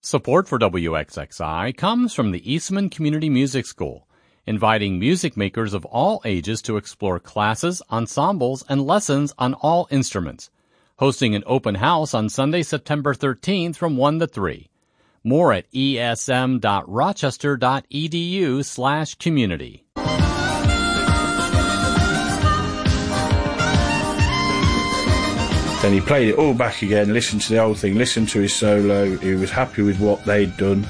Support for WXXI comes from the Eastman Community Music School, inviting music makers of all ages to explore classes, ensembles, and lessons on all instruments. Hosting an open house on Sunday, September 13th from 1 to 3. More at esm.rochester.edu/community. Then he played it all back again, listened to the whole thing, listened to his solo. He was happy with what they'd done.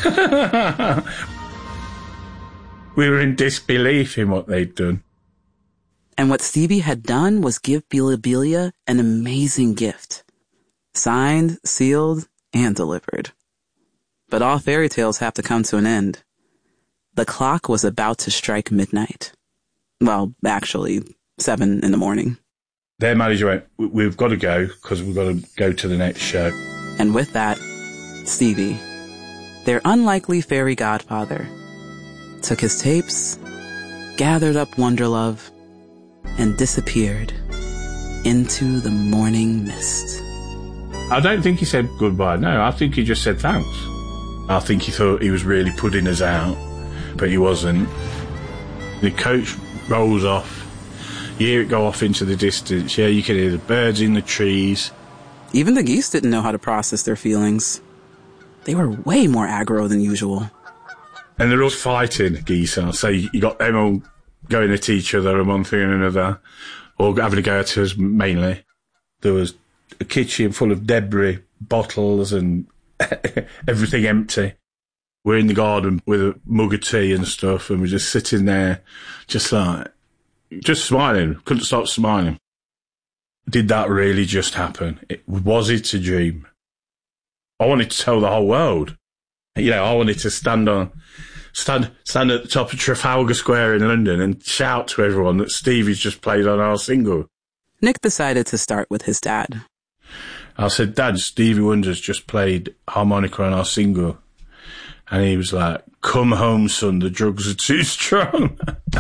We were in disbelief in what they'd done. And what Stevie had done was give Bilibili an amazing gift. Signed, sealed, and delivered. But all fairy tales have to come to an end. The clock was about to strike midnight. Well, actually, 7 in the morning. Their manager went, we've got to go because we've got to go to the next show. And with that, Stevie, their unlikely fairy godfather, took his tapes, gathered up Wonderlove, and disappeared into the morning mist. I don't think he said goodbye, no. I think he just said thanks. I think he thought he was really putting us out, but he wasn't. The coach rolls off. You hear it go off into the distance. Yeah, you can hear the birds in the trees. Even the geese didn't know how to process their feelings. They were way more aggro than usual. And they're all fighting, geese are. So you got them all going at each other and one thing and another, or having a go at us mainly. There was a kitchen full of debris, bottles and everything empty. We're in the garden with a mug of tea and stuff, and we're just sitting there, just smiling. Couldn't stop smiling. Did that really just happen? Was it a dream? I wanted to tell the whole world. You know, I wanted to stand at the top of Trafalgar Square in London and shout to everyone that Stevie's just played on our single. Nick decided to start with his dad. I said, Dad, Stevie Wonder's just played harmonica on our single. And he was like, come home, son, the drugs are too strong.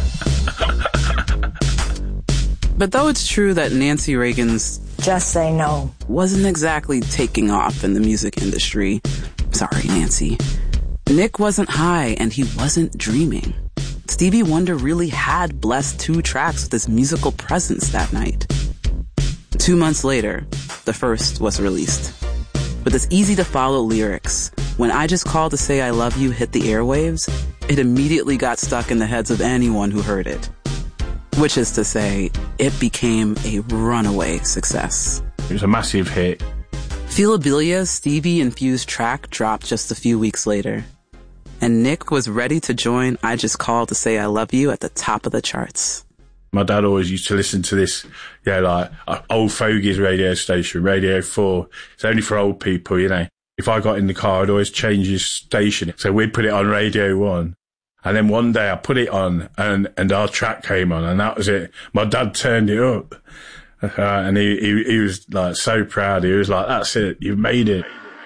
But though it's true that Nancy Reagan's "Just Say No" wasn't exactly taking off in the music industry, sorry, Nancy, Nick wasn't high and he wasn't dreaming. Stevie Wonder really had blessed 2 tracks with his musical presence that night. 2 months later, the first was released. With its easy-to-follow lyrics, when I Just Called to Say I Love You hit the airwaves, it immediately got stuck in the heads of anyone who heard it. Which is to say, it became a runaway success. It was a massive hit. Feelabilia's Stevie-infused track dropped just a few weeks later. And Nick was ready to join I Just Called to Say I Love You at the top of the charts. My dad always used to listen to this, like old fogies radio station, Radio 4. It's only for old people, you know. If I got in the car, I'd always change his station. So we'd put it on Radio 1. And then one day I put it on and our track came on and that was it. My dad turned it up. And he was like so proud. He was like, that's it. You've made it.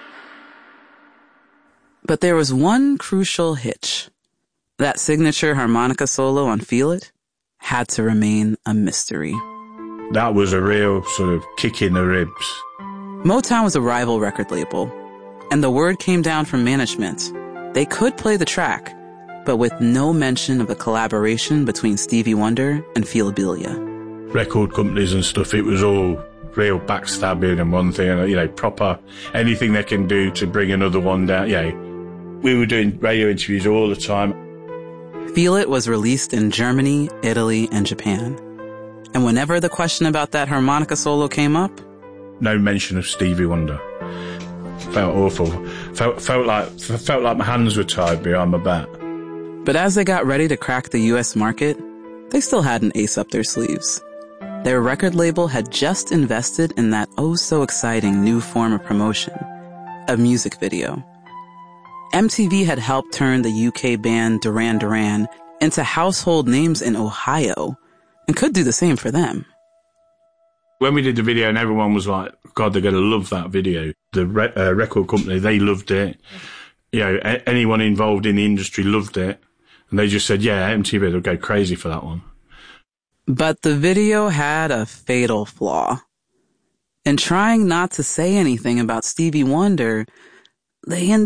But there was one crucial hitch. That signature harmonica solo on Feel It had to remain a mystery. That was a real sort of kick in the ribs. Motown was a rival record label, and the word came down from management. They could play the track, but with no mention of a collaboration between Stevie Wonder and Feelabilia. Record companies and stuff, it was all real backstabbing and one thing, you know, proper anything they can do to bring another one down. Yeah, we were doing radio interviews all the time. Feel It was released in Germany, Italy, and Japan. And whenever the question about that harmonica solo came up, no mention of Stevie Wonder. Felt awful. Felt like my hands were tied behind my back. But as they got ready to crack the U.S. market, they still had an ace up their sleeves. Their record label had just invested in that oh-so-exciting new form of promotion, a music video. MTV had helped turn the UK band Duran Duran into household names in Ohio, and could do the same for them. When we did the video and everyone was like, God, they're going to love that video. The record company, they loved it. You know, anyone involved in the industry loved it. And they just said, yeah, MTV, they'll go crazy for that one. But the video had a fatal flaw. In trying not to say anything about Stevie Wonder, they